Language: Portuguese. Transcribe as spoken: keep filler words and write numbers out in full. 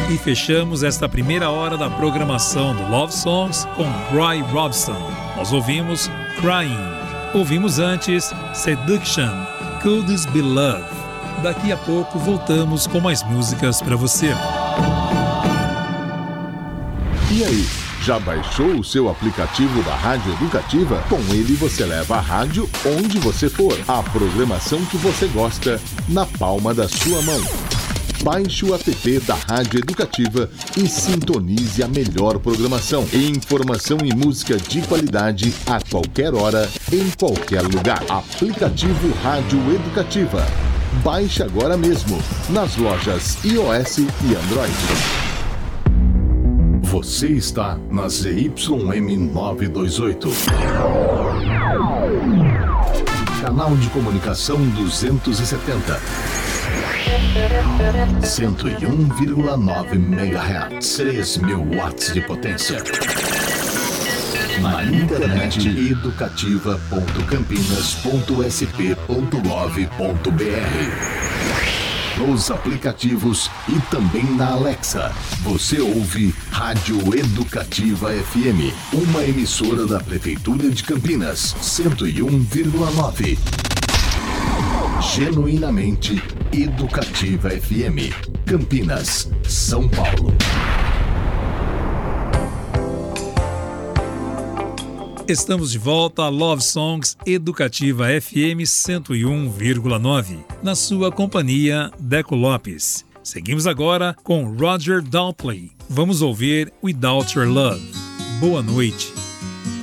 E fechamos esta primeira hora da programação do Love Songs com Roy Robson. Nós ouvimos Crying. Ouvimos antes Seduction, Could This Be Love. Daqui a pouco voltamos com mais músicas para você. E aí, já baixou o seu aplicativo da Rádio Educativa? Com ele você leva a rádio onde você for. A programação que você gosta na palma da sua mão. Baixe o app da Rádio Educativa e sintonize a melhor programação. Informação e música de qualidade a qualquer hora, em qualquer lugar. Aplicativo Rádio Educativa. Baixe agora mesmo nas lojas iOS e Android. Você está na Z Y M novecentos e vinte e oito. Canal de comunicação duzentos e setenta. cento e um vírgula nove megahertz. três mil watts de potência. Na internet educativa ponto campinas ponto s p ponto gov ponto b r. Nos aplicativos e também na Alexa. Você ouve Rádio Educativa F M, uma emissora da Prefeitura de Campinas, cento e um vírgula nove. Genuinamente Educativa F M, Campinas, São Paulo. Estamos de volta a Love Songs Educativa F M cento e um vírgula nove, na sua companhia, Deco Lopes. Seguimos agora com Roger Daltrey. Vamos ouvir Without Your Love. Boa noite.